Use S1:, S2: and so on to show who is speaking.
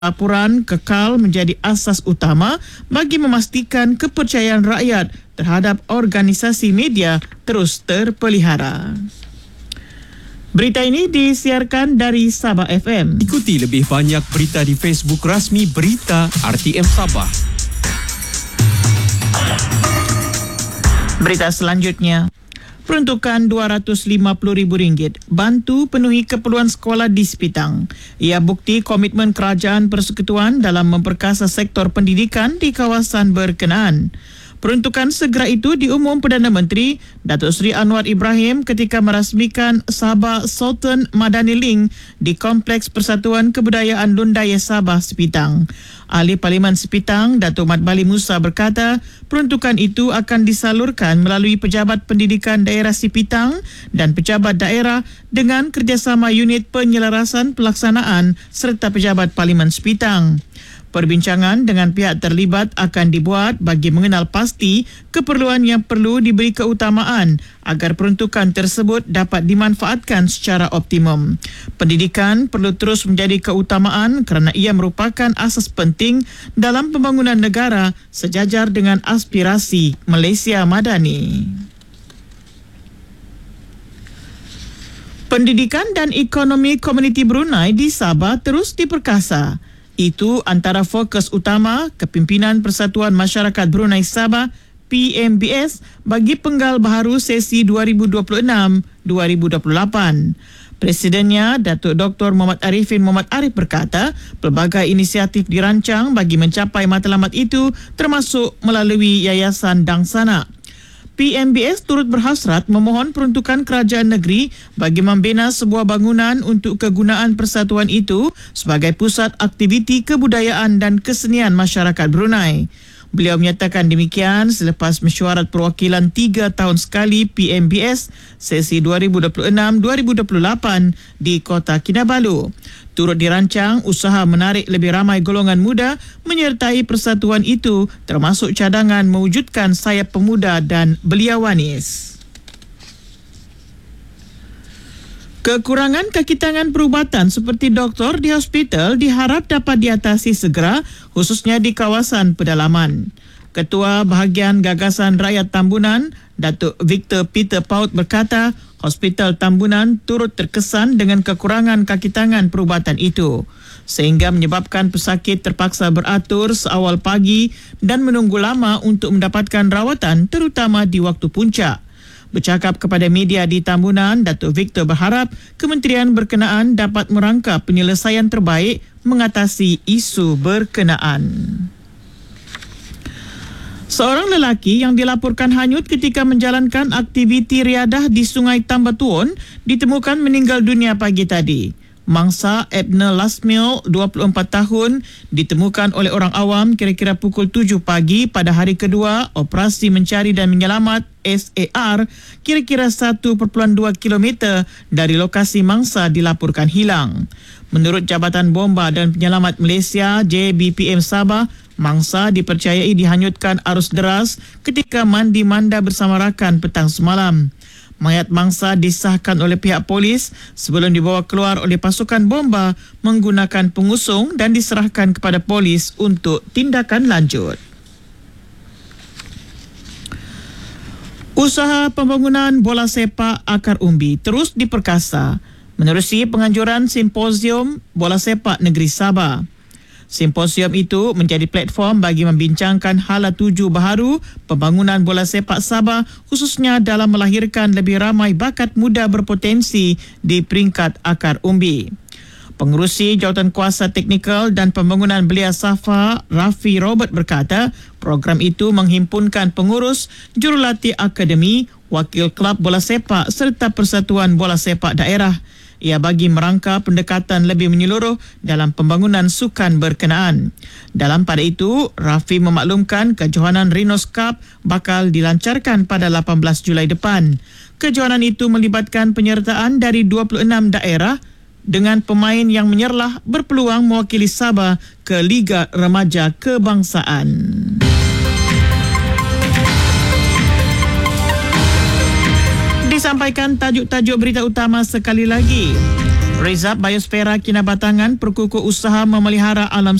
S1: Laporan kekal menjadi asas utama bagi memastikan kepercayaan rakyat terhadap organisasi media terus terpelihara. Berita ini disiarkan dari Sabah FM.
S2: Ikuti lebih banyak berita di Facebook rasmi Berita RTM Sabah.
S1: Berita selanjutnya. Peruntukan RM250,000 bantu penuhi keperluan sekolah di Sepitang. Ia bukti komitmen kerajaan persekutuan dalam memperkasa sektor pendidikan di kawasan berkenaan. Peruntukan segera itu diumum Perdana Menteri Datuk Seri Anwar Ibrahim ketika merasmikan Sabah Sultan Madani Link di Kompleks Persatuan Kebudayaan Lundaya Sabah Sepitang. Ahli Parlimen Sepitang, Datuk Mat Bali Musa berkata, peruntukan itu akan disalurkan melalui Pejabat Pendidikan Daerah Sepitang dan pejabat daerah dengan kerjasama unit penyelarasan pelaksanaan serta pejabat Parlimen Sepitang. Perbincangan dengan pihak terlibat akan dibuat bagi mengenal pasti keperluan yang perlu diberi keutamaan agar peruntukan tersebut dapat dimanfaatkan secara optimum. Pendidikan perlu terus menjadi keutamaan kerana ia merupakan asas penting dalam pembangunan negara sejajar dengan aspirasi Malaysia Madani. Pendidikan dan ekonomi komuniti Brunei di Sabah terus diperkasa. Itu antara fokus utama Kepimpinan Persatuan Masyarakat Brunei Sabah PMBS bagi penggal baharu sesi 2026-2028. Presidennya, Datuk Dr. Muhammad Arifin Muhammad Arif berkata, pelbagai inisiatif dirancang bagi mencapai matlamat itu termasuk melalui Yayasan Dangsana. PMBS turut berhasrat memohon peruntukan kerajaan negeri bagi membina sebuah bangunan untuk kegunaan persatuan itu sebagai pusat aktiviti kebudayaan dan kesenian masyarakat Brunei. Beliau menyatakan demikian selepas mesyuarat perwakilan 3 tahun sekali PMBS sesi 2026-2028 di Kota Kinabalu. Turut dirancang usaha menarik lebih ramai golongan muda menyertai persatuan itu termasuk cadangan mewujudkan sayap pemuda dan beliawanis. Kekurangan kaki tangan perubatan seperti doktor di hospital diharap dapat diatasi segera khususnya di kawasan pedalaman. Ketua Bahagian Gagasan Rakyat Tambunan, Datuk Victor Peter Paut berkata, Hospital Tambunan turut terkesan dengan kekurangan kaki tangan perubatan itu sehingga menyebabkan pesakit terpaksa beratur seawal pagi dan menunggu lama untuk mendapatkan rawatan terutama di waktu puncak. Bercakap kepada media di Tambunan, Datuk Victor berharap kementerian berkenaan dapat merangka penyelesaian terbaik mengatasi isu berkenaan. Seorang lelaki yang dilaporkan hanyut ketika menjalankan aktiviti riadah di Sungai Tambatuon ditemukan meninggal dunia pagi tadi. Mangsa Ebner Lasmil, 24 tahun, ditemukan oleh orang awam kira-kira pukul 7 pagi pada hari kedua operasi mencari dan menyelamat SAR kira-kira 1.2 km dari lokasi mangsa dilaporkan hilang. Menurut Jabatan Bomba dan Penyelamat Malaysia JBPM Sabah, mangsa dipercayai dihanyutkan arus deras ketika mandi-manda bersama rakan petang semalam. Mayat mangsa disahkan oleh pihak polis sebelum dibawa keluar oleh pasukan bomba menggunakan pengusung dan diserahkan kepada polis untuk tindakan lanjut. Usaha pembangunan bola sepak akar umbi terus diperkasa menerusi penganjuran Simposium Bola Sepak Negeri Sabah. Simposium itu menjadi platform bagi membincangkan hala tuju baharu pembangunan bola sepak Sabah khususnya dalam melahirkan lebih ramai bakat muda berpotensi di peringkat akar umbi. Pengerusi Jawatankuasa Teknikal dan Pembangunan Belia Safa, Rafi Robert berkata, program itu menghimpunkan pengurus, jurulatih akademi, wakil kelab bola sepak serta persatuan bola sepak daerah. Ia bagi merangka pendekatan lebih menyeluruh dalam pembangunan sukan berkenaan. Dalam pada itu, Rafi memaklumkan kejohanan Rhinos Cup bakal dilancarkan pada 18 Julai depan. Kejohanan itu melibatkan penyertaan dari 26 daerah dengan pemain yang menyerlah berpeluang mewakili Sabah ke Liga Remaja Kebangsaan. Disampaikan tajuk-tajuk berita utama sekali lagi. Rezab Biosfera Kinabatangan perkukuh usaha memelihara alam